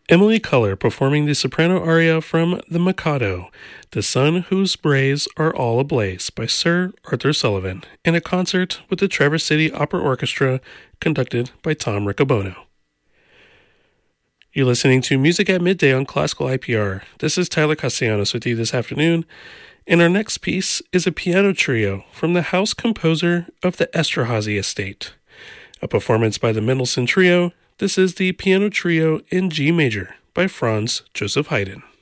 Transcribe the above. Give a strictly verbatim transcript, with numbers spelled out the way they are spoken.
Emily Culler performing the soprano aria from The Mikado, The Sun Whose Rays Are All Ablaze by Sir Arthur Sullivan, in a concert with the Traverse City Opera Orchestra conducted by Tom Riccobono. You're listening to Music at Midday on Classical I P R. This is Tyler Castellanos with you this afternoon, and our next piece is a piano trio from the house composer of the Esterhazy Estate. A performance by the Mendelssohn Trio. This is the Piano Trio in G Major by Franz Joseph Haydn.